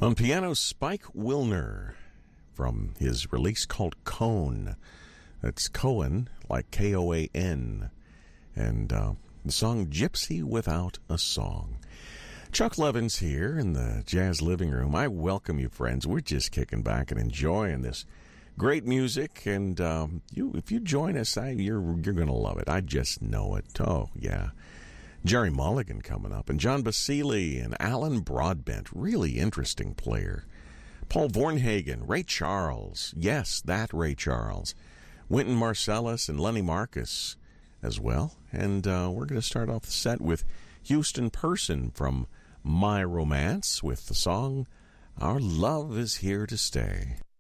On piano, Spike Wilner from his release called Cone. That's Cohen, like Koan. And the song Gypsy Without a Song. Chuck Levins here in the Jazz Living Room. I welcome you, friends. We're just kicking back and enjoying this great music. And if you join us, you're going to love it. I just know it. Oh, yeah. Jerry Mulligan coming up, and John Basile and Alan Broadbent, really interesting player. Paul Vornhagen, Ray Charles, yes, that Ray Charles. Wynton Marsalis and Lenny Marcus as well. And we're going to start off the set with Houston Person from My Romance with the song Our Love Is Here to Stay.